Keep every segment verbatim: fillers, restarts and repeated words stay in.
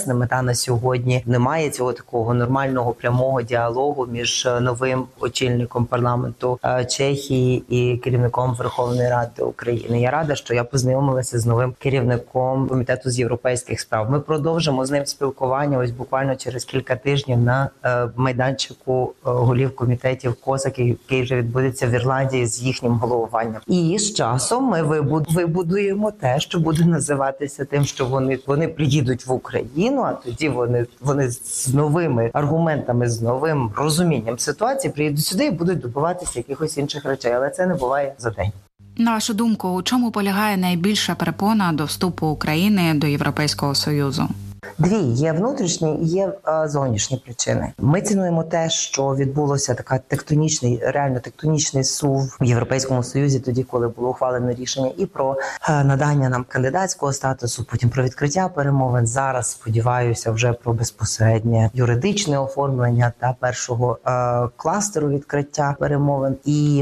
чесними. Та на сьогодні немає цього такого нормального прямого діалогу між новим очільником парламенту Чехії і керівником Верховної Ради України. Я рада, що я познайомилася з новим керівником комітету з європейських справ. Ми продовжимо з ним спілкування ось буквально через кілька тижнів на е, майданчику е, голів комітетів КОСАК, який вже відбудеться в Ірландії з їхнім головуванням. І з часом ми вибудуємо те, що буде називатися тим, що вони вони приїдуть в Україну, а тоді вони вони з новими аргументами, з новим розумінням ситуації приїдуть сюди і будуть добиватися якихось інших речей. Але це не буває за день. На вашу думку, у чому полягає найбільша перепона до вступу України до Європейського Союзу? Дві. Є внутрішні і є а, зовнішні причини. Ми цінуємо те, що відбулося така тектонічний, реально тектонічний сув в Європейському Союзі тоді, коли було ухвалено рішення і про а, надання нам кандидатського статусу, потім про відкриття перемовин. Зараз, сподіваюся, вже про безпосереднє юридичне оформлення та першого а, кластеру відкриття перемовин. І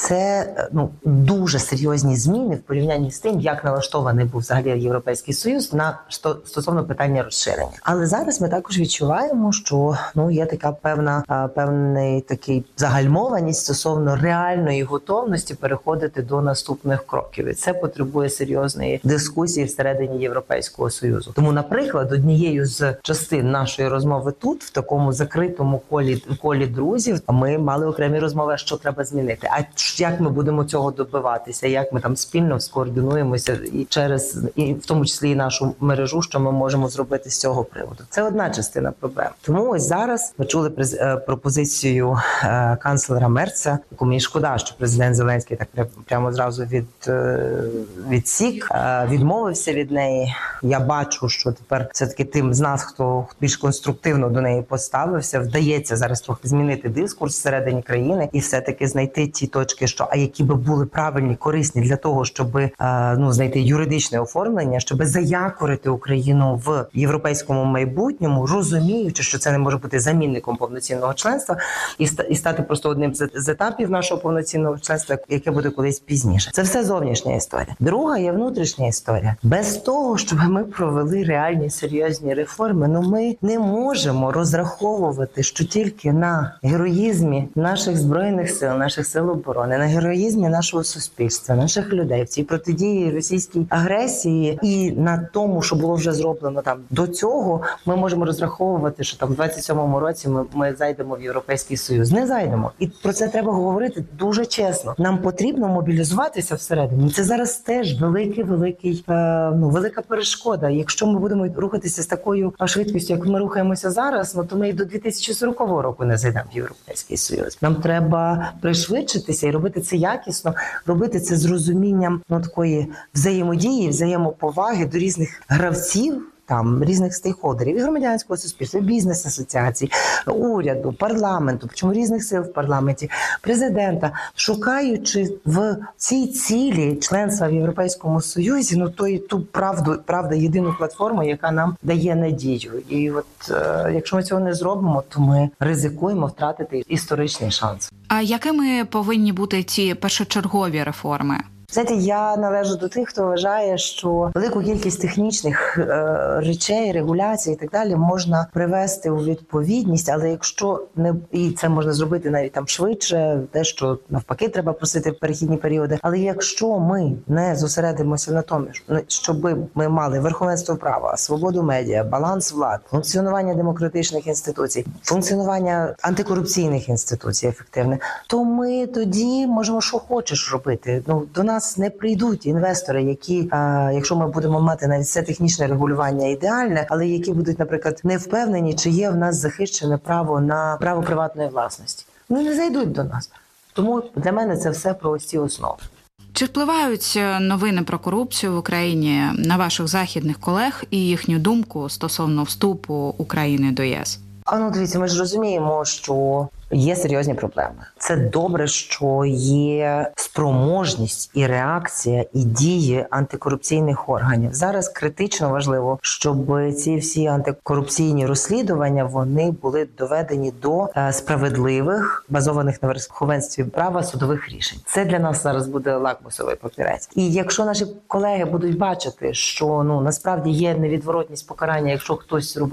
це ну дуже серйозні зміни в порівнянні з тим, як налаштований був взагалі Європейський Союз на стосовно питання розширення. Але зараз ми також відчуваємо, що ну є така певна певний такий загальмованість стосовно реальної готовності переходити до наступних кроків. І це потребує серйозної дискусії всередині Європейського Союзу. Тому, наприклад, однією з частин нашої розмови тут, в такому закритому колі колі друзів, ми мали окремі розмови, що треба змінити. А як ми будемо цього добиватися, як ми там спільно скоординуємося і через, і в тому числі і нашу мережу, що ми можемо зробити з цього приводу. Це одна частина проблем. Тому ось зараз ми чули пропозицію е, канцлера Мерца, яку мені шкода, що президент Зеленський так прямо зразу від, е, відсік, е, відмовився від неї. Я бачу, що тепер все-таки тим з нас, хто більш конструктивно до неї поставився, вдається зараз трохи змінити дискурс всередині країни і все-таки знайти ті точки, що а які би були правильні, корисні для того, щоб е, ну знайти юридичне оформлення, щоб заякорити Україну в європейському майбутньому, розуміючи, що це не може бути замінником повноцінного членства і, і стати просто одним з, з етапів нашого повноцінного членства, яке буде колись пізніше. Це все зовнішня історія. Друга є внутрішня історія. Без того, щоб ми провели реальні серйозні реформи, ну ми не можемо розраховувати, що тільки на героїзмі наших збройних сил, наших сил оборони, на героїзмі нашого суспільства, наших людей в цій протидії російській агресії і на тому, що було вже зроблено там до цього, ми можемо розраховувати, що там в двадцять сьомому році ми, ми зайдемо в Європейський Союз. Не зайдемо. І про це треба говорити дуже чесно. Нам потрібно мобілізуватися всередині. Це зараз теж великий, великий, е, ну, велика перешкода. Якщо ми будемо рухатися з такою швидкістю, як ми рухаємося зараз, ну то ми і до дві тисячі сорокового року не зайдемо в Європейський Союз. Нам треба пришвидшитися і робити це якісно, робити це з розумінням ну, такої взаємодії, взаємоповаги до різних гравців, там різних стейкхолдерів, і громадянського суспільства, і бізнес-асоціацій, уряду, парламенту, причому різних сил в парламенті, президента, шукаючи в цій цілі членства в Європейському Союзі, ну то і ту правду, правда, єдину платформу, яка нам дає надію. І от е, якщо ми цього не зробимо, то ми ризикуємо втратити історичний шанс. А якими повинні бути ці першочергові реформи? Знаєте, я належу до тих, хто вважає, що велику кількість технічних е, речей, регуляцій і так далі можна привести у відповідність, але якщо не і це можна зробити навіть там швидше, те, що навпаки треба просити в перехідні періоди. Але якщо ми не зосередимося на тому, щоб ми мали верховенство права, свободу медіа, баланс влад, функціонування демократичних інституцій, функціонування антикорупційних інституцій ефективне, то ми тоді можемо що хочеш робити. Ну до нас не прийдуть інвестори, які, а, якщо ми будемо мати навіть все технічне регулювання ідеальне, але які будуть, наприклад, не впевнені, чи є в нас захищене право на право приватної власності. Ну не зайдуть до нас. Тому для мене це все про ось ці основи. Чи впливають новини про корупцію в Україні на ваших західних колег і їхню думку стосовно вступу України до ЄС? А ну дивіться, ми ж розуміємо, що є серйозні проблеми. Це добре, що є спроможність і реакція, і дії антикорупційних органів. Зараз критично важливо, щоб ці всі антикорупційні розслідування, вони були доведені до справедливих, базованих на верховенстві права судових рішень. Це для нас зараз буде лакмусовий папірець. І якщо наші колеги будуть бачити, що ну насправді є невідворотність покарання, якщо хтось робить